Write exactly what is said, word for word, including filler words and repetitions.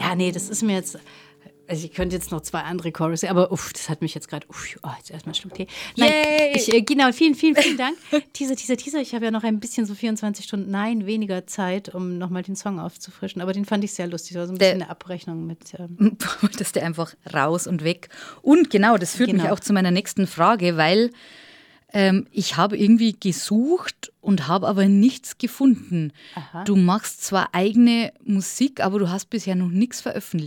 Ja, nee, das ist mir jetzt... Also ich könnte jetzt noch zwei andere Chorus, aber uff, das hat mich jetzt gerade, oh, jetzt erstmal einen Schluck Tee. Nein, Yay! ich, äh, genau, vielen, vielen, vielen Dank. Teaser, Teaser, Teaser, ich habe ja noch ein bisschen so vierundzwanzig Stunden, nein, weniger Zeit, um nochmal den Song aufzufrischen, aber den fand ich sehr lustig, das war so ein bisschen eine Abrechnung mit... Ähm Wolltest du einfach raus und weg. Und genau, das führt Genau. mich auch zu meiner nächsten Frage, weil ähm, ich habe irgendwie gesucht und habe aber nichts gefunden. Aha. Du machst zwar eigene Musik, aber du hast bisher noch nichts veröffentlicht.